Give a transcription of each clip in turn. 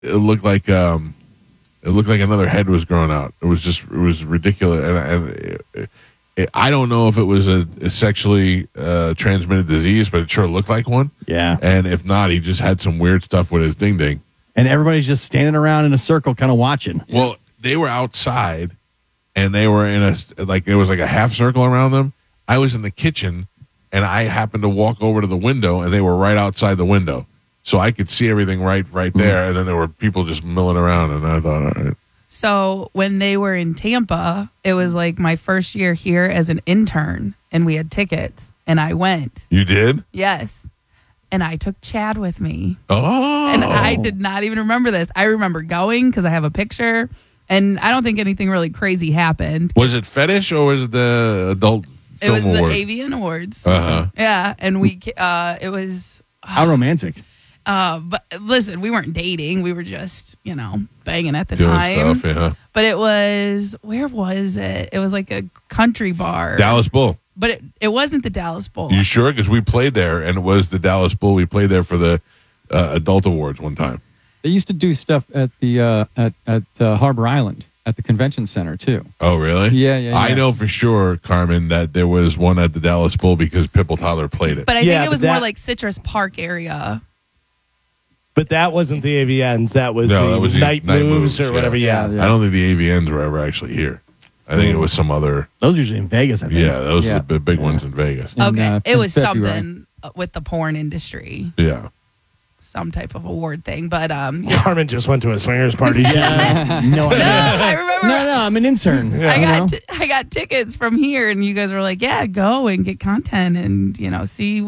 it looked like another head was growing out. It was ridiculous, and I don't know if it was a sexually transmitted disease, but it sure looked like one. Yeah. And if not, he just had some weird stuff with his ding ding. And everybody's just standing around in a circle, kind of watching. Well, they were outside, and they were in there was like a half circle around them. I was in the kitchen, and I happened to walk over to the window, and they were right outside the window. So I could see everything right there, and then there were people just milling around, and I thought, all right. So when they were in Tampa, it was like my first year here as an intern, and we had tickets, and I went. You did? Yes. And I took Chad with me. Oh. And I did not even remember this. I remember going because I have a picture, and I don't think anything really crazy happened. Was it Fetish or was it the Adult Film It was Award? the Avian Awards. Uh-huh. Yeah, and it was... How romantic. But listen, we weren't dating. We were just, banging at the Doing time. stuff, yeah. But it was, where was it? It was like a country bar. Dallas Bull. But it wasn't the Dallas Bull. You sure? Because we played there, and it was the Dallas Bull. We played there for the Adult Awards one time. They used to do stuff at the at Harbor Island at the convention center too. Oh, really? Yeah. I know for sure, Carmen, that there was one at the Dallas Bull because Pipple Toddler played it. But I think it was more like Citrus Park area. But that wasn't the AVNs. That was the night moves or whatever. Yeah. I don't think the AVNs were ever actually here. I think it was some other. Those are usually in Vegas, I think. Yeah, those are the big ones in Vegas. Okay. It was February. something with the porn industry. Yeah. Some type of award thing. But Carmen just went to a swingers party. Yeah. No idea. I remember. No, I'm an intern. I got tickets from here, and you guys were like, "Yeah, go and get content, and see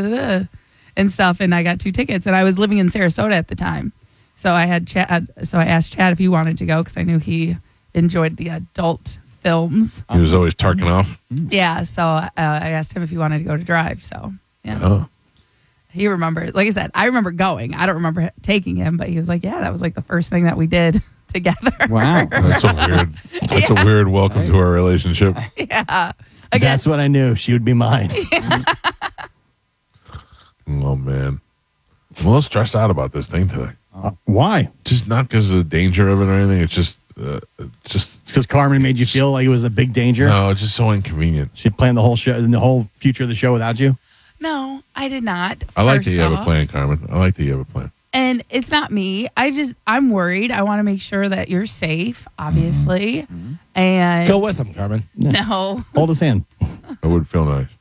and stuff." And I got 2 tickets, and I was living in Sarasota at the time, so I had Chad. So I asked Chad if he wanted to go because I knew he enjoyed the adult films. He was always tarking off. Yeah, so I asked him if he wanted to go to drive. So yeah. Oh. He remembered. Like I said, I remember going. I don't remember taking him, but he was like, "Yeah, that was like the first thing that we did together." Wow. That's a weird welcome to our relationship. Yeah. That's what I knew. She would be mine. Oh, man. I'm a little stressed out about this thing today. Why? Just not because of the danger of it or anything. It's just because Carmen made you feel like it was a big danger? No, it's just so inconvenient. She planned the whole show, the whole future of the show without you? No, I did not. I like that you have a plan, Carmen. I like that you have a plan. And it's not me. I'm worried. I want to make sure that you're safe, obviously. Mm-hmm. And Go with him, Carmen. No. Hold his hand. That would feel nice.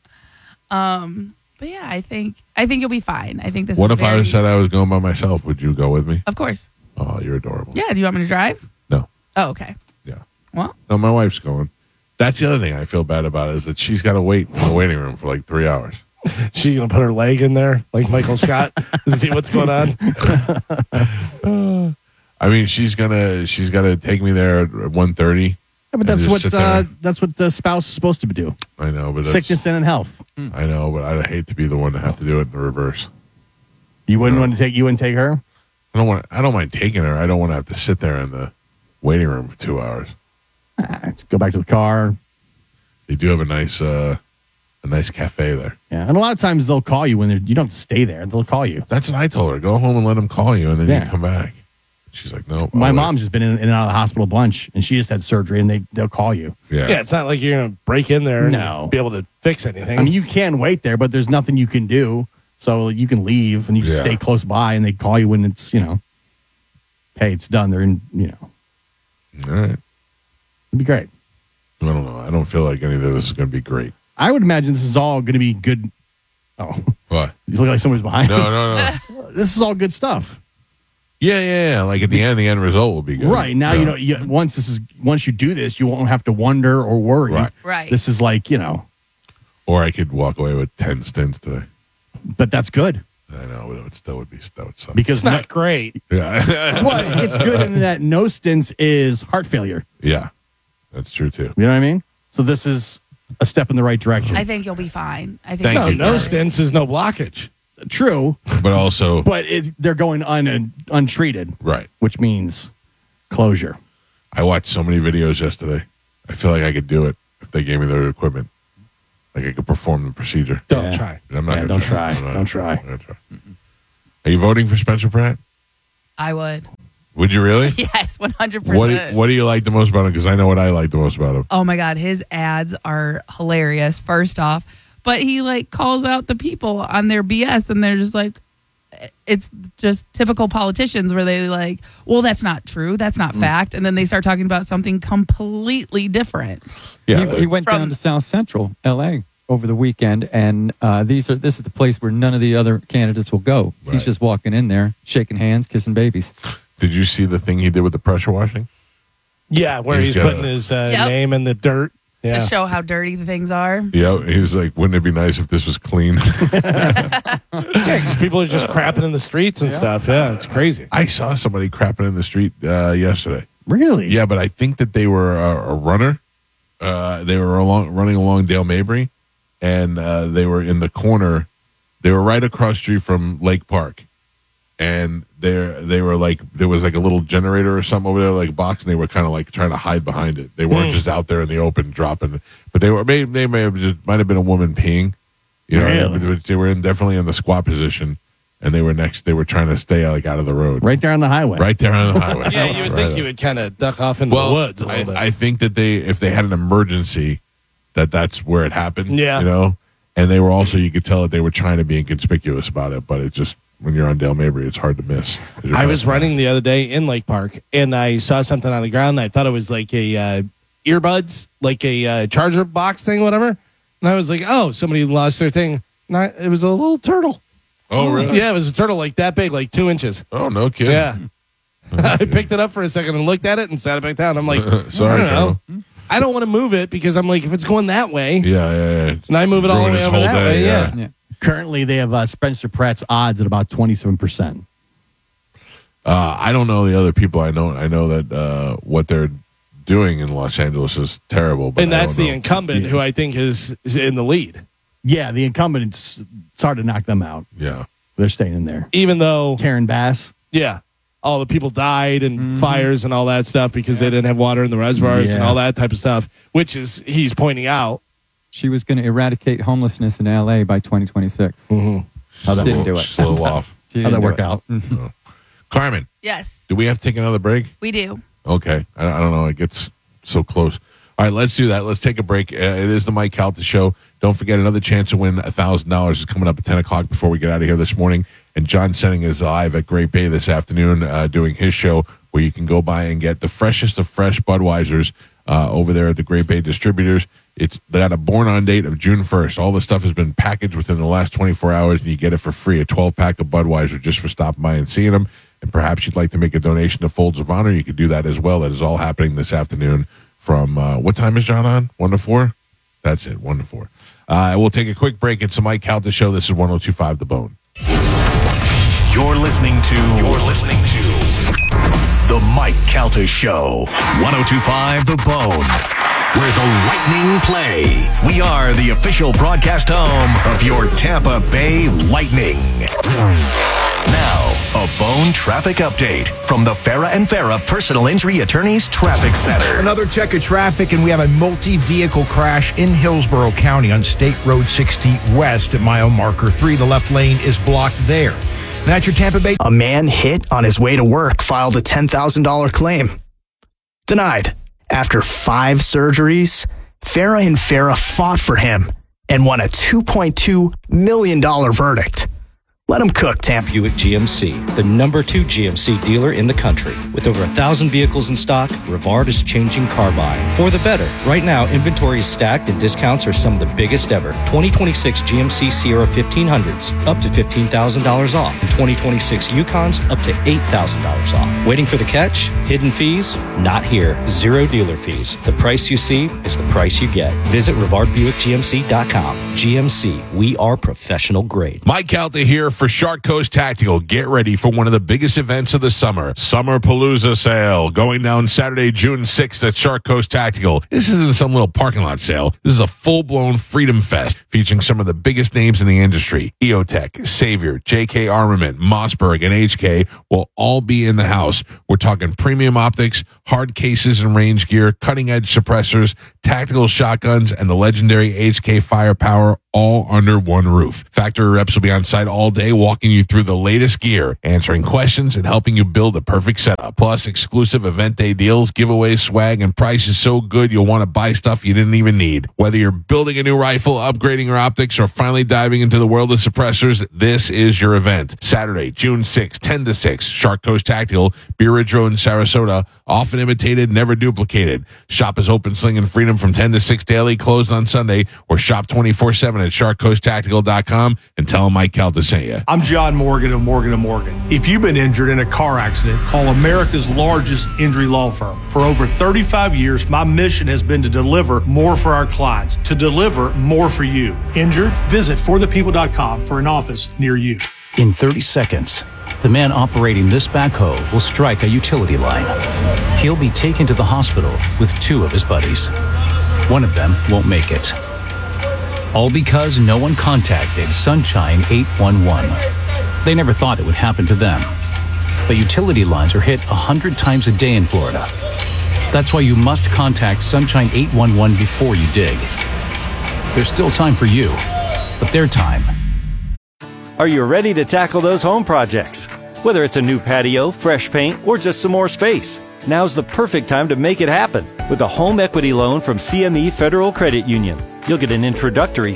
But yeah, I think you'll be fine. I think this What is if I said I was going by myself? Would you go with me? Of course. Oh, you're adorable. Yeah, do you want me to drive? No. Oh, okay. Yeah. Well. No, my wife's going. That's the other thing I feel bad about is that she's got to wait in the waiting room for like 3 hours. She's going to put her leg in there like Michael Scott to see what's going on. I mean, she's got to take me there at 1:30. Yeah, but that's what the spouse is supposed to do. I know, but Sickness and in health. I know, but I'd hate to be the one to have to do it in the reverse. You wouldn't take her? I don't mind taking her. I don't want to have to sit there in the waiting room for 2 hours. Go back to the car. They do have a nice cafe there. Yeah, and a lot of times they'll call you when you don't have to stay there. They'll call you. That's what I told her. Go home and let them call you, and then you come back. She's like, no. My mom's just been in and out of the hospital a bunch, and she just had surgery, and they'll call you. Yeah, it's not like you're going to break in there and be able to fix anything. I mean, you can wait there, but there's nothing you can do. So you can leave, and you just stay close by, and they call you when it's, hey, it's done. They're in, All right. It'd be great. I don't know. I don't feel like any of this is going to be great. I would imagine this is all going to be good. Oh. What? You look like somebody's behind you. No. This is all good stuff. Yeah. Like at the end result will be good. Right. Now, once you do this, you won't have to wonder or worry. Right. This is like, Or I could walk away with 10 stints today. But that's good. I know, but that would suck. Because it's not great. Yeah. Well, it's good in that no stints is heart failure. Yeah. That's true too. You know what I mean? So this is a step in the right direction. I think you'll be fine. I think no stints is no blockage. True. But also... But they're going untreated. Right. Which means closure. I watched so many videos yesterday. I feel like I could do it if they gave me their equipment. Like I could perform the procedure. Don't try. I'm not don't try. try. Don't try. Are you voting for Spencer Pratt? I would. Would you really? Yes, 100%. What do you like the most about him? Because I know what I like the most about him. Oh my God, his ads are hilarious. First off, but he like calls out the people on their BS, and they're just like, it's just typical politicians where they like, well, that's not true, that's not fact, and then they start talking about something completely different. Yeah, he went down to South Central LA over the weekend, and this is the place where none of the other candidates will go. Right. He's just walking in there, shaking hands, kissing babies. Did you see the thing he did with the pressure washing? Yeah, where he's putting his name in the dirt. To show how dirty the things are. Yeah, he was like, wouldn't it be nice if this was clean? Yeah, because people are just crapping in the streets and stuff. Yeah, it's crazy. I saw somebody crapping in the street yesterday. Really? Yeah, but I think that they were a runner. They were running along Dale Mabry, and they were in the corner. They were right across the street from Lake Park. And they were like, there was like a little generator or something over there, like a box, and they were kind of like trying to hide behind it. They weren't just out there in the open dropping, but they might have been a woman peeing, you know. Really? They were definitely in the squat position, and they were trying to stay like out of the road, right there on the highway. Yeah, you would think you would kind of duck off into the woods a little bit. I think that if they had an emergency, that's where it happened. Yeah, you know, and they were also, you could tell that they were trying to be inconspicuous about it, but it just. When you're on Dale Mabry, it's hard to miss. I was running the other day in Lake Park, and I saw something on the ground, and I thought it was like a earbuds, like a charger box thing, whatever. And I was like, oh, somebody lost their thing. It was a little turtle. Oh, really? Yeah, it was a turtle like that big, like 2 inches. Oh, no kidding. Yeah. I picked it up for a second and looked at it and sat it back down. I'm like, sorry, I don't know. I don't want to move it because I'm like, if it's going that way. Yeah. And I move it all the way over that way. Yeah. Currently, they have Spencer Pratt's odds at about 27%. I don't know the other people. I know that what they're doing in Los Angeles is terrible. But and that's the incumbent who I think is in the lead. Yeah, the incumbent, it's hard to knock them out. Yeah. They're staying in there. Even though... Karen Bass. Yeah. All the people died and fires and all that stuff because they didn't have water in the reservoirs and all that type of stuff, which is, he's pointing out. She was going to eradicate homelessness in LA by 2026. How that didn't do it. Slow off. How'd that work out? No. Carmen. Yes. Do we have to take another break? We do. Okay. I don't know. It gets so close. All right, let's do that. Let's take a break. It is the Mike Calta Show. Don't forget, another chance to win $1,000 is coming up at 10 o'clock before we get out of here this morning. And John Senning is live at Great Bay this afternoon doing his show where you can go by and get the freshest of fresh Budweisers over there at the Great Bay Distributors. They got a born-on date of June 1st. All the stuff has been packaged within the last 24 hours, and you get it for free, a 12-pack of Budweiser just for stopping by and seeing them. And perhaps you'd like to make a donation to Folds of Honor. You could do that as well. That is all happening this afternoon from, what time is John on? 1 to 4? That's it, 1 to 4. We'll take a quick break. It's the Mike Calta Show. This is 102.5 The Bone. You're listening to The Mike Calta Show. 102.5 The Bone. Where the Lightning play. We are the official broadcast home of your Tampa Bay Lightning. Now, a Bone traffic update from the Farah and Farah Personal Injury Attorneys Traffic Center. Another check of traffic, and we have a multi-vehicle crash in Hillsborough County on State Road 60 West at mile marker 3. The left lane is blocked there. And that's your Tampa Bay. A man hit on his way to work filed a $10,000 claim. Denied. After 5 surgeries, Farah and Farah fought for him and won a $2.2 million verdict. Let them cook, Tampa. Buick GMC, the number 2 GMC dealer in the country. With over 1,000 vehicles in stock, Rivard is changing car buying for the better. Right now, inventory is stacked and discounts are some of the biggest ever. 2026 GMC Sierra 1500s, up to $15,000 off. And 2026 Yukons, up to $8,000 off. Waiting for the catch? Hidden fees? Not here. 0 dealer fees. The price you see is the price you get. Visit RivardBuickGMC.com. GMC, we are professional grade. Mike Calta here for Shark Coast Tactical. Get ready for one of the biggest events of the summer. Summer Palooza sale going down Saturday, June 6th at Shark Coast Tactical. This isn't some little parking lot sale. This is a full-blown Freedom Fest featuring some of the biggest names in the industry. EOTech, Savior, JK Armament, Mossberg, and HK will all be in the house. We're talking premium optics, hard cases and range gear, cutting-edge suppressors, tactical shotguns, and the legendary HK Firepower, all under one roof. Factory reps will be on site all day, walking you through the latest gear, answering questions, and helping you build the perfect setup. Plus, exclusive event day deals, giveaways, swag, and prices so good you'll want to buy stuff you didn't even need. Whether you're building a new rifle, upgrading your optics, or finally diving into the world of suppressors, this is your event. Saturday, June 6th, 10 to 6, Shark Coast Tactical, Beer Ridge Road in Sarasota. Often imitated, never duplicated. Shop is open, slinging freedom from 10 to 6 daily, closed on Sunday, or shop 24/7 at sharkcoasttactical.com and tell them Mike Calta sent you. I'm John Morgan of Morgan & Morgan. If you've been injured in a car accident, call America's largest injury law firm. For over 35 years, my mission has been to deliver more for our clients, to deliver more for you. Injured? Visit forthepeople.com for an office near you. In 30 seconds, the man operating this backhoe will strike a utility line. He'll be taken to the hospital with 2 of his buddies. One of them won't make it. All because no one contacted Sunshine 811. They never thought it would happen to them. But utility lines are hit 100 times a day in Florida. That's why you must contact Sunshine 811 before you dig. There's still time for you, but their time. Are you ready to tackle those home projects? Whether it's a new patio, fresh paint, or just some more space, now's the perfect time to make it happen with a home equity loan from CME Federal Credit Union. You'll get an introductory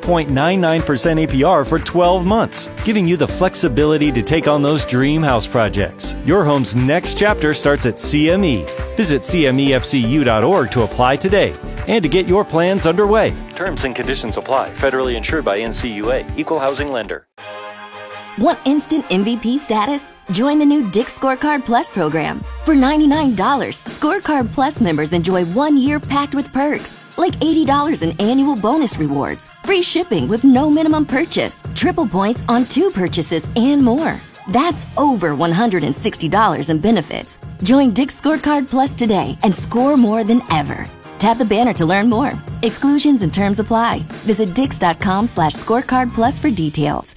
3.99% APR for 12 months, giving you the flexibility to take on those dream house projects. Your home's next chapter starts at CME. Visit CMEFCU.org to apply today and to get your plans underway. Terms and conditions apply. Federally insured by NCUA. Equal housing lender. Want instant MVP status? Join the new Dick's Scorecard Plus program. For $99, Scorecard Plus members enjoy 1 year packed with perks, like $80 in annual bonus rewards, free shipping with no minimum purchase, triple points on 2 purchases, and more. That's over $160 in benefits. Join Dick's Scorecard Plus today and score more than ever. Tap the banner to learn more. Exclusions and terms apply. Visit dix.com/scorecard plus for details.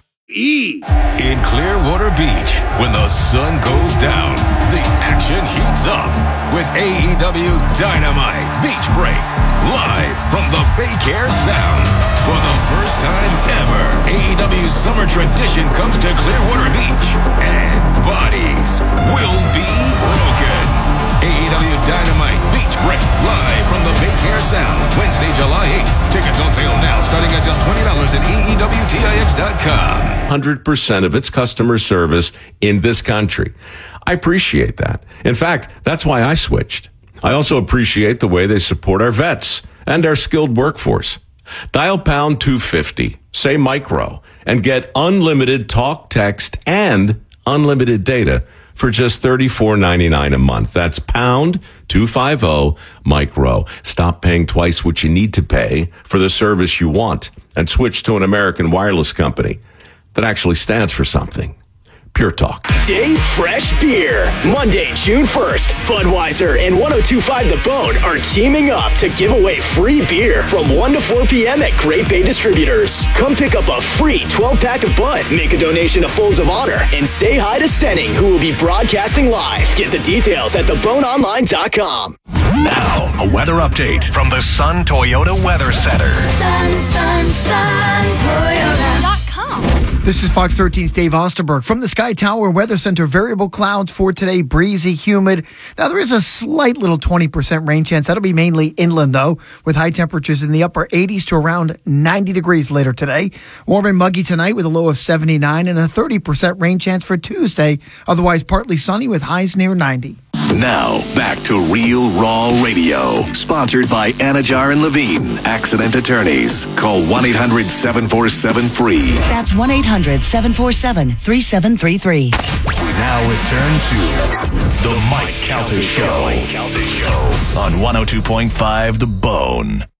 In Clearwater Beach, when the sun goes down, the action heats up with AEW Dynamite Beach Break, live from the Baycare Sound. For the first time ever, AEW's summer tradition comes to Clearwater Beach, and bodies will be broken. AEW Dynamite Beach Break, live from the Baycare Sound, Wednesday, July 8th. Tickets on sale now, starting at just $20 at AEWTIX.com. 100% of its customer service in this country. I appreciate that. In fact, that's why I switched. I also appreciate the way they support our vets and our skilled workforce. Dial pound 250, say micro, and get unlimited talk, text, and unlimited data for just $34.99 a month. That's pound 250 micro. Stop paying twice what you need to pay for the service you want and switch to an American wireless company that actually stands for something. Pure Talk. Dave Fresh Beer. Monday, June 1st, Budweiser and 102.5 The Bone are teaming up to give away free beer from 1 to 4 p.m. at Great Bay Distributors. Come pick up a free 12-pack of Bud, make a donation to Folds of Honor, and say hi to Senning, who will be broadcasting live. Get the details at theboneonline.com. Now, a weather update from the Sun Toyota Weather Center. Sun Toyota.com. This is Fox 13's Dave Osterberg from the Sky Tower Weather Center. Variable clouds for today, breezy, humid. Now, there is a slight little 20% rain chance. That'll be mainly inland, though, with high temperatures in the upper 80s to around 90 degrees later today. Warm and muggy tonight with a low of 79 and a 30% rain chance for Tuesday. Otherwise, partly sunny with highs near 90. Now, back to Real Raw Radio, sponsored by Anajar and Levine, accident attorneys. Call 1-800-747-FREE. That's 1-800-747-3733. We now return to The Mike Calta Show on 102.5 The Bone.